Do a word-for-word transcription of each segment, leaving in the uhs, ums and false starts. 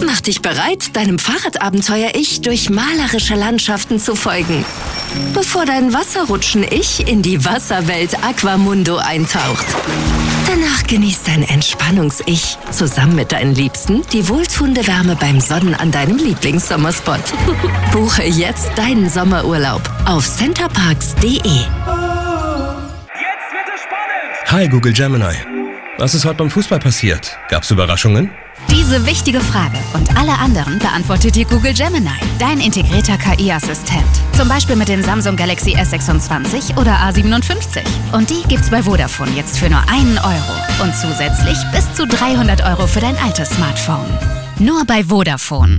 Mach dich bereit, deinem Fahrradabenteuer-Ich durch malerische Landschaften zu folgen, bevor dein Wasserrutschen-Ich in die Wasserwelt Aquamundo eintaucht. Danach genießt dein Entspannungs-Ich zusammen mit deinen Liebsten die wohltuende Wärme beim Sonnen an deinem Lieblingssommerspot. Buche jetzt deinen Sommerurlaub auf centerparks punkt de. Jetzt wird es spannend! Hi Google Gemini. Was ist heute beim Fußball passiert? Gab's Überraschungen? Diese wichtige Frage und alle anderen beantwortet dir Google Gemini, dein integrierter K I-Assistent. Zum Beispiel mit dem Samsung Galaxy S sechsundzwanzig oder A siebenundfünfzig. Und die gibt's bei Vodafone jetzt für nur einen Euro. Und zusätzlich bis zu dreihundert Euro für dein altes Smartphone. Nur bei Vodafone.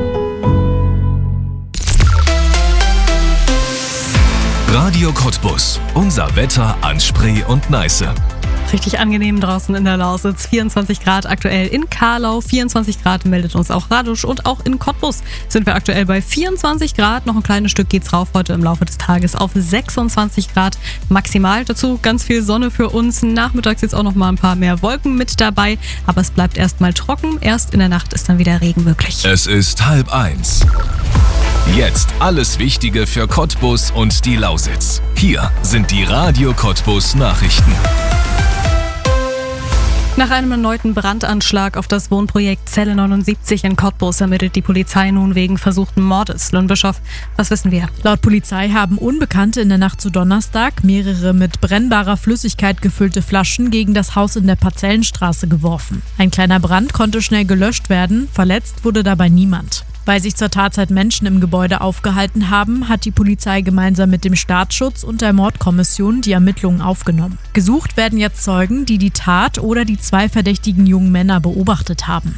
Radio Cottbus. Unser Wetter an Spree und Neiße. Richtig angenehm draußen in der Lausitz. vierundzwanzig Grad aktuell in Karlau, vierundzwanzig Grad meldet uns auch Radusch und auch in Cottbus sind wir aktuell bei vierundzwanzig Grad. Noch ein kleines Stück geht's rauf heute im Laufe des Tages auf sechsundzwanzig Grad maximal. Dazu ganz viel Sonne für uns. Nachmittags jetzt auch noch mal ein paar mehr Wolken mit dabei, aber es bleibt erstmal trocken. Erst in der Nacht ist dann wieder Regen möglich. Es ist halb eins. Jetzt alles Wichtige für Cottbus und die Lausitz. Hier sind die Radio Cottbus Nachrichten. Nach einem erneuten Brandanschlag auf das Wohnprojekt Zelle neunundsiebzig in Cottbus ermittelt die Polizei nun wegen versuchten Mordes. Lynn Bischoff, was wissen wir? Laut Polizei haben Unbekannte in der Nacht zu Donnerstag mehrere mit brennbarer Flüssigkeit gefüllte Flaschen gegen das Haus in der Parzellenstraße geworfen. Ein kleiner Brand konnte schnell gelöscht werden, verletzt wurde dabei niemand. Weil sich zur Tatzeit Menschen im Gebäude aufgehalten haben, hat die Polizei gemeinsam mit dem Staatsschutz und der Mordkommission die Ermittlungen aufgenommen. Gesucht werden jetzt Zeugen, die die Tat oder die zwei verdächtigen jungen Männer beobachtet haben.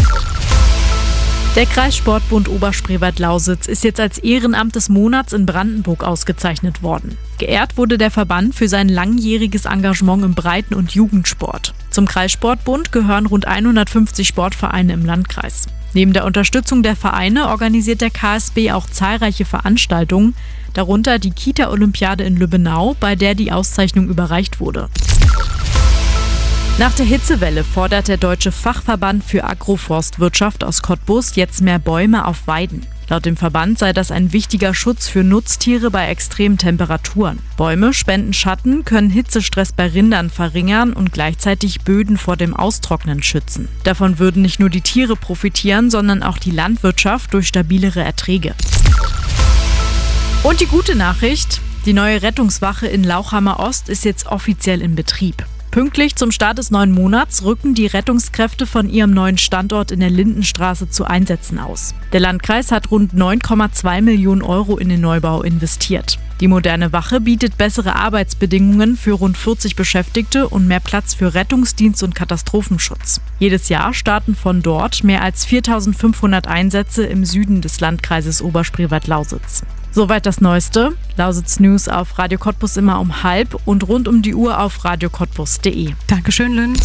Der Kreissportbund Oberspreewald-Lausitz ist jetzt als Ehrenamt des Monats in Brandenburg ausgezeichnet worden. Geehrt wurde der Verband für sein langjähriges Engagement im Breiten- und Jugendsport. Zum Kreissportbund gehören rund hundertfünfzig Sportvereine im Landkreis. Neben der Unterstützung der Vereine organisiert der K S B auch zahlreiche Veranstaltungen, darunter die Kita-Olympiade in Lübbenau, bei der die Auszeichnung überreicht wurde. Nach der Hitzewelle fordert der Deutsche Fachverband für Agroforstwirtschaft aus Cottbus jetzt mehr Bäume auf Weiden. Laut dem Verband sei das ein wichtiger Schutz für Nutztiere bei extremen Temperaturen. Bäume spenden Schatten, können Hitzestress bei Rindern verringern und gleichzeitig Böden vor dem Austrocknen schützen. Davon würden nicht nur die Tiere profitieren, sondern auch die Landwirtschaft durch stabilere Erträge. Und die gute Nachricht: Die neue Rettungswache in Lauchhammer Ost ist jetzt offiziell in Betrieb. Pünktlich zum Start des neuen Monats rücken die Rettungskräfte von ihrem neuen Standort in der Lindenstraße zu Einsätzen aus. Der Landkreis hat rund neun Komma zwei Millionen Euro in den Neubau investiert. Die moderne Wache bietet bessere Arbeitsbedingungen für rund vierzig Beschäftigte und mehr Platz für Rettungsdienst und Katastrophenschutz. Jedes Jahr starten von dort mehr als viertausendfünfhundert Einsätze im Süden des Landkreises Oberspreewald-Lausitz. Soweit das Neueste. Lausitz News auf Radio Cottbus immer um halb und rund um die Uhr auf radio cottbus punkt de. Dankeschön, Lynn.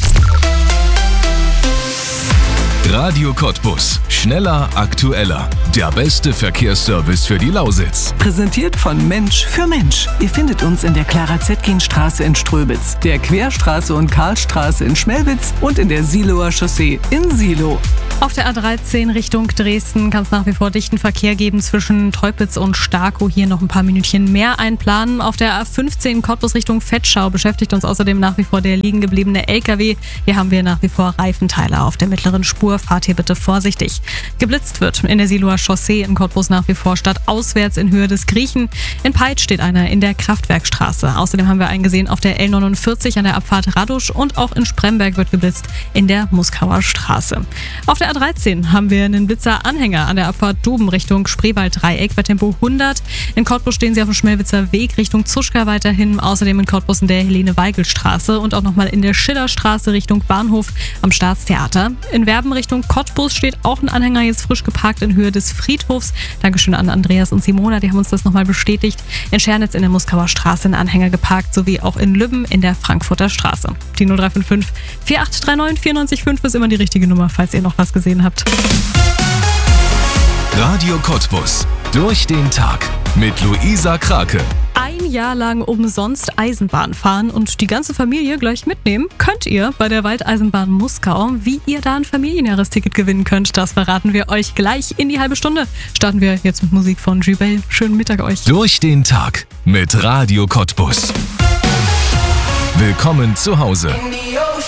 Radio Cottbus. Schneller, aktueller. Der beste Verkehrsservice für die Lausitz. Präsentiert von Mensch für Mensch. Ihr findet uns in der Clara-Zetkin-Straße in Ströbitz, der Querstraße und Karlstraße in Schmelwitz und in der Siloer Chaussee in Silo. Auf der A dreizehn Richtung Dresden kann es nach wie vor dichten Verkehr geben zwischen Teupitz und Starkow. Hier noch ein paar Minütchen mehr einplanen. Auf der A fünfzehn Cottbus Richtung Vetschau beschäftigt uns außerdem nach wie vor der liegen gebliebene L K W. Hier haben wir nach wie vor Reifenteile auf der mittleren Spur. Fahrt hier bitte vorsichtig. Geblitzt wird in der Siloer Chaussee in Cottbus nach wie vor stadtauswärts in Höhe des Griechen. In Peitsch steht einer in der Kraftwerkstraße. Außerdem haben wir einen gesehen auf der L neunundvierzig an der Abfahrt Radusch und auch in Spremberg wird geblitzt in der Muskauer Straße. Auf der A dreizehn haben wir einen Blitzer-Anhänger an der Abfahrt Duben Richtung Spreewald-Dreieck bei Tempo hundert. In Cottbus stehen sie auf dem Schmelwitzer Weg Richtung Zuschka weiterhin. Außerdem in Cottbus in der Helene-Weigel-Straße und auch nochmal in der Schillerstraße Richtung Bahnhof am Staatstheater. In Werben Richtung Cottbus steht auch ein Anhänger jetzt frisch geparkt in Höhe des Friedhofs. Dankeschön an Andreas und Simona, die haben uns das nochmal bestätigt. In Schernitz in der Muskauer Straße ein Anhänger geparkt, sowie auch in Lübben in der Frankfurter Straße. Die null drei fünf fünf vier acht drei neun vier neun fünf ist immer die richtige Nummer, falls ihr noch was gesehen habt. Radio Cottbus. Durch den Tag mit Luisa Krake. Ein Jahr lang umsonst Eisenbahn fahren und die ganze Familie gleich mitnehmen, könnt ihr bei der Waldeisenbahn Muskau. Wie ihr da ein Familienjahresticket gewinnen könnt, das verraten wir euch gleich in die halbe Stunde. Starten wir jetzt mit Musik von Jubel. Schönen Mittag euch. Durch den Tag mit Radio Cottbus. Willkommen zu Hause.